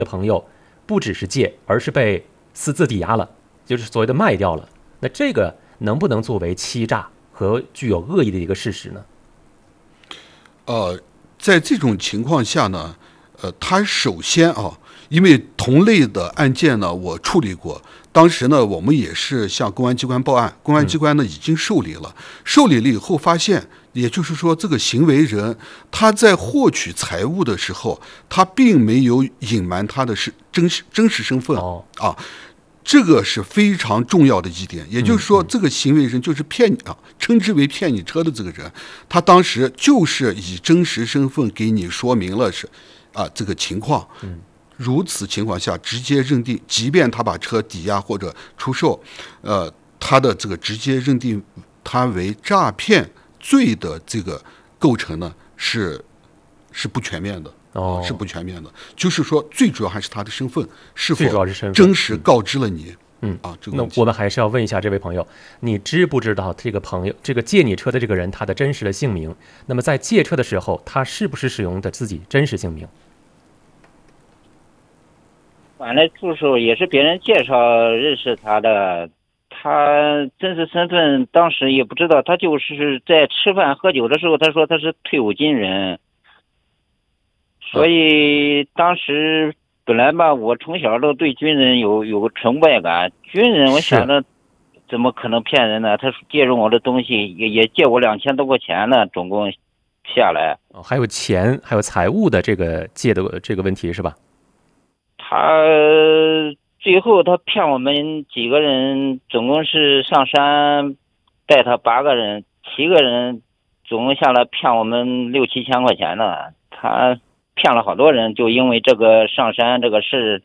朋友不只是借，而是被私自抵押了，就是所谓的卖掉了。那这个能不能作为欺诈和具有恶意的一个事实呢？ 在这种情况下呢，他首先因为同类的案件呢，我处理过。当时呢，我们也是向公安机关报案，公安机关呢已经受理了。受理了以后发现，也就是说，这个行为人他在获取财物的时候，他并没有隐瞒他的真实身份这个是非常重要的一点。也就是说，这个行为人就是骗你称之为骗你车的这个人，他当时就是以真实身份给你说明了这个情况。如此情况下，直接认定，即便他把车抵押或者出售，他的这个直接认定他为诈骗罪的这个构成呢，是不全面的。是不全面的。就是说，最主要还是他的身份是否真实告知了你。 那我们还是要问一下这位朋友，你知不知道这个朋友，这个借你车的这个人他的真实的姓名？那么在借车的时候，他是不是使用的自己真实姓名？ 搬来助手也是别人介绍认识他的，他真实身份当时也不知道，他就是在吃饭喝酒的时候，他说他是退伍军人，所以当时本来吧，我从小都对军人有个崇拜感，军人我想着怎么可能骗人呢？他借用我的东西，也借我2000多块钱呢，总共下来。 还有钱，还有财物的这个借的这个问题是吧？ 他最后他骗我们几个人，总共是上山带他8个人，7个人，总共下来骗我们6、7千块钱呢。他骗了好多人，就因为这个上山这个事，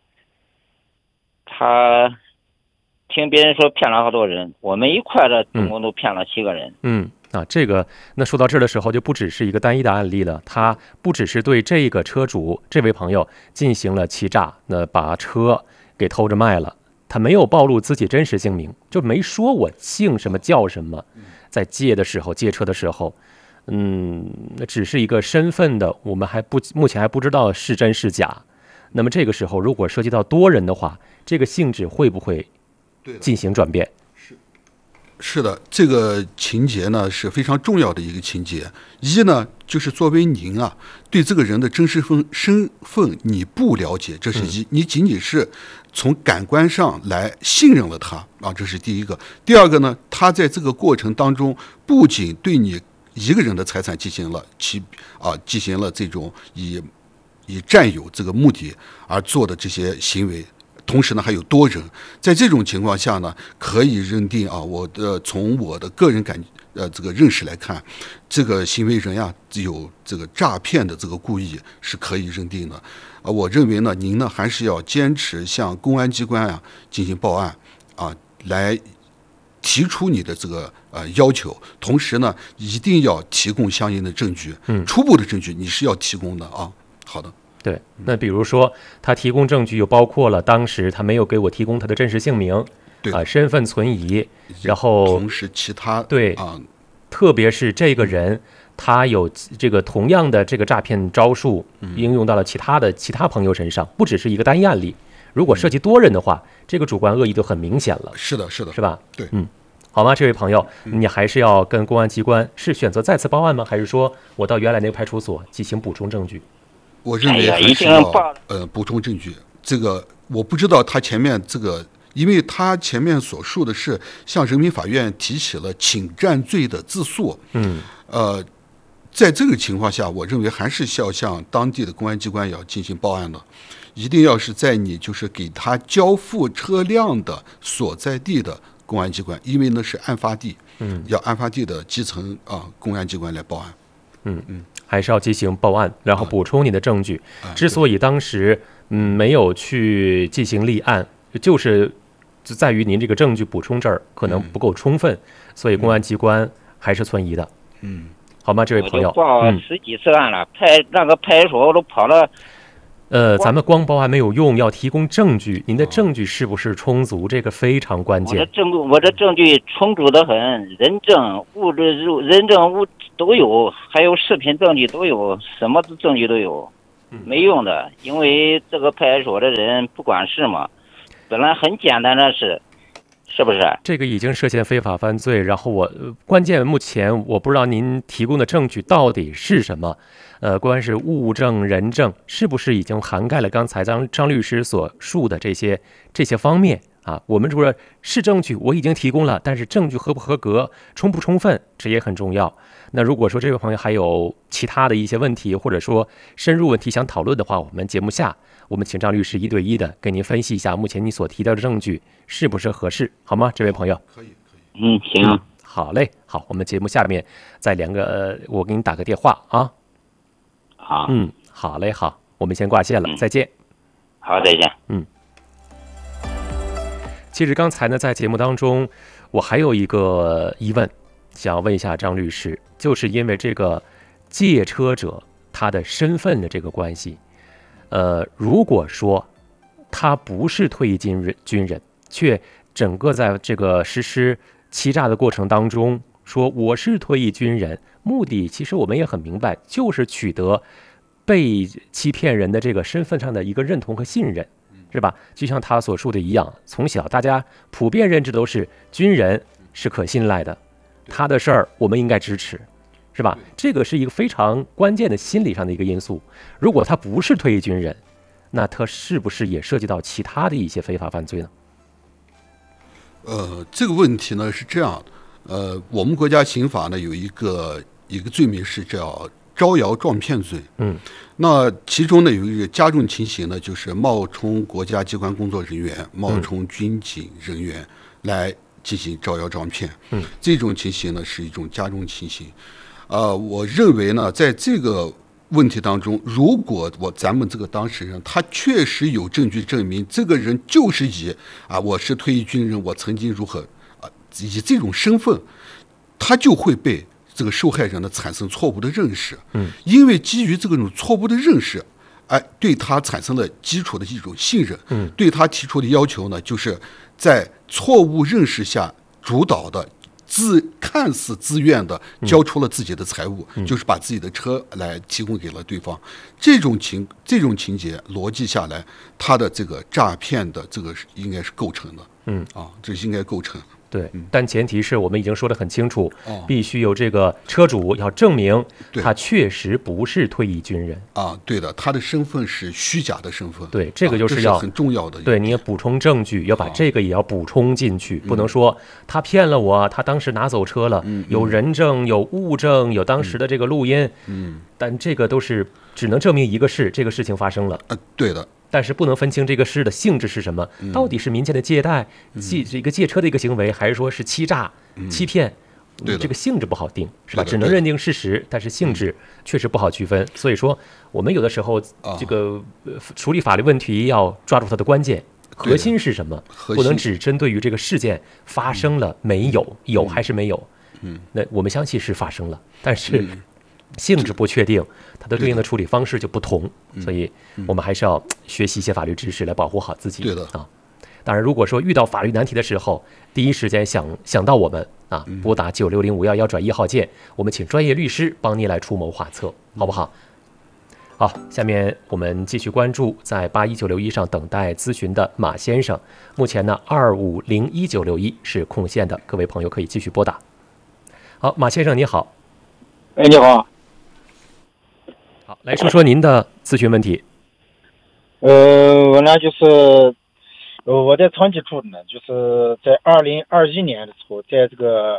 他听别人说骗了好多人，我们一块的总共都骗了7个人。 这个那说到这儿的时候，就不只是一个单一的案例了，他不只是对这个车主这位朋友进行了欺诈，那把车给偷着卖了，他没有暴露自己真实姓名，就没说我姓什么叫什么，在借车的时候，那只是一个身份的，我们目前还不知道是真是假。那么这个时候，如果涉及到多人的话，这个性质会不会进行转变？ 是的，这个情节呢是非常重要的一个情节。一呢，就是作为您对这个人的真实身份你不了解，这是一，你仅仅是从感官上来信任了他这是第一个。第二个呢，他在这个过程当中，不仅对你一个人的财产进行了这种以占有这个目的而做的这些行为。同时呢，还有多人，在这种情况下呢，可以认定从我的个人这个认识来看，这个行为人有这个诈骗的这个故意是可以认定的。我认为呢，您呢还是要坚持向公安机关进行报案来提出你的这个要求，同时呢，一定要提供相应的证据，初步的证据你是要提供的好的。 对，那比如说他提供证据，又包括了当时他没有给我提供他的真实姓名，身份存疑，然后同时其他特别是这个人他有这个同样的这个诈骗招数应用到了其他朋友身上，不只是一个单一案例。如果涉及多人的话，这个主观恶意就很明显了。 是的， 是吧？ 对， 好吗？这位朋友，你还是要跟公安机关是选择再次报案吗？还是说我到原来那个派出所进行补充证据？ 我认为还是要补充证据。这个我不知道他前面这个，因为他前面所述的是向人民法院提起了侵占罪的自诉。在这个情况下，我认为还是要向当地的公安机关要进行报案的，一定要是在你就是给他交付车辆的所在地的公安机关，因为那是案发地，要案发地的基层公安机关来报案。 还是要进行报案，然后补充你的证据。之所以当时没有去进行立案，就是在于您这个证据补充这儿可能不够充分，所以公安机关还是存疑的。好吗，这位朋友？ 我就报10几次案了，那个派出所我都跑了。 咱们光报案没有用，要提供证据。您的证据是不是充足？这个非常关键。 我的证据充足的很，人证、物都有，还有视频证据都有，什么证据都有。 没用的，因为这个派出所的人不管事嘛，本来很简单的事，是不是？ 这个已经涉嫌非法犯罪，然后关键目前我不知道您提供的证据到底是什么，关是物证、人证，是不是已经涵盖了刚才张律师所述的这些方面啊？我们说是证据，我已经提供了，但是证据合不合格、充不充分，这也很重要。那如果说这位朋友还有其他的一些问题，或者说深入问题想讨论的话，我们节目下我们请张律师1对1的给您分析一下目前你所提到的证据是不是合适，好吗？这位朋友， 可以。 行。 好嘞，好，我们节目下面再我给你打个电话啊。 好。 好嘞，好，我们先挂线了，再见。 好，再见。 其实刚才呢，在节目当中，我还有一个疑问，想要问一下张律师，就是因为这个借车者他的身份的这个关系，如果说他不是退役军人，却整个在这个实施欺诈的过程当中说我是退役军人，目的其实我们也很明白，就是取得被欺骗人的这个身份上的一个认同和信任，是吧？就像他所述的一样，从小大家普遍认知都是军人是可信赖的，他的事儿我们应该支持，是吧？这个是一个非常关键的心理上的一个因素。如果他不是退役军人，那他是不是也涉及到其他的一些非法犯罪呢？ 这个问题呢是这样，我们国家刑法呢有一个罪名是叫招摇撞骗罪。那其中呢有一个加重情形呢，就是冒充国家机关工作人员、冒充军警人员来进行招摇撞骗。这种情形呢是一种加重情形。我认为呢，在这个问题当中，如果咱们这个当事人他确实有证据证明这个人就是我是退役军人，我曾经如何以这种身份，他就会被这个受害人呢产生错误的认识。因为基于这种错误的认识，对他产生了基础的一种信任。对他提出的要求呢，就是在错误认识下主导的看似自愿的交出了自己的财物，就是把自己的车来提供给了对方。这种情节逻辑下来，他的这个诈骗的这个应该是构成的。这应该构成。 对，但前提是我们已经说得很清楚，必须有这个车主要证明他确实不是退役军人。 对的，他的身份是虚假的身份。 对，这个就是要很重要的。 对，你要补充证据，要把这个也要补充进去，不能说他骗了我，他当时拿走车了，有人证、有物证、有当时的这个录音，但这个都是只能证明一个这个事情发生了。 对的。 但是不能分清这个事的性质是什么，到底是民间的借贷、这个借车的一个行为，还是说是欺诈、欺骗？这个性质不好定，是吧？只能认定事实，但是性质确实不好区分。所以说，我们有的时候这个处理法律问题要抓住它的关键核心是什么，不能只针对于这个事件发生了没有，有还是没有。那我们相信是发生了，但是性质不确定，它的对应的处理方式就不同，所以我们还是要学习一些法律知识来保护好自己。 对的当然，如果说遇到法律难题的时候，第一时间想到我们拨打960-511转1号键，我们请专业律师帮您来出谋划策，好不好？好，下面我们继续关注在819661上等待咨询的马先生，目前呢2501-961是空线的，各位朋友可以继续拨打。好，马先生你好。 你好。 好，来说说您的咨询问题。 我呢就是我在长期住的呢，就是在2021年的时候，在这个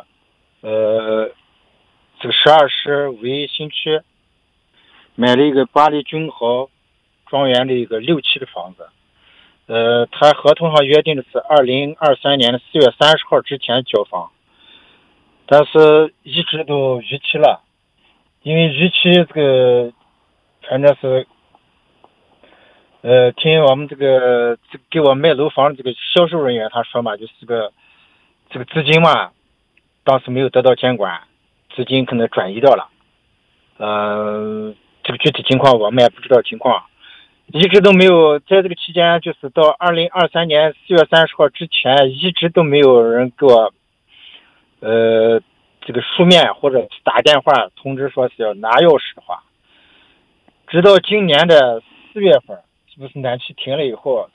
12市五一新区买了一个巴黎君豪庄园的一个6期的房子。他合同上约定的是2023年的4月30号之前交房，但是一直都逾期了。因为逾期这个反正是听我们这个给我卖楼房的这个销售人员他说嘛，就是这个资金嘛，当时没有得到监管，资金可能转移掉了。这个具体情况我们也不知道情况，一直都没有，在这个期间就是到2023年4月30号之前，一直都没有人给我这个书面或者打电话通知说是要拿钥匙的话， 直到今年的4月份，是不是暖气停了以后，